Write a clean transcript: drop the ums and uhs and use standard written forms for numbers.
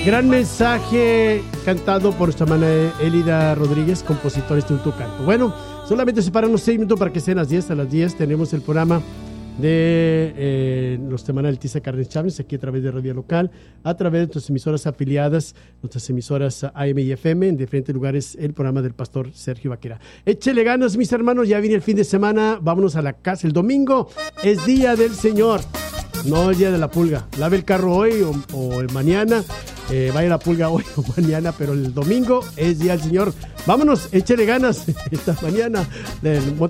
Gran mensaje cantado por nuestra hermana Elida Rodríguez, compositora de este canto. Bueno, solamente separan unos 6 minutos para que sean las 10. A las 10 tenemos el programa de los semanales Tiza Cárdenas Chávez, aquí a través de Radio Local, a través de nuestras emisoras afiliadas, nuestras emisoras AM y FM, en diferentes lugares, el programa del pastor Sergio Vaquera. Échele ganas, mis hermanos, ya viene el fin de semana, vámonos a la casa. El domingo es Día del Señor, no el Día de la Pulga. Lave el carro hoy o mañana, vaya la pulga hoy o mañana, pero el domingo es Día del Señor. Vámonos, échele ganas esta mañana,